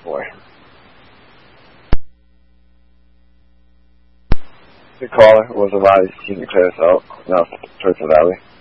boy. The caller was Elias. Can you clear us out? No, Church of Valley.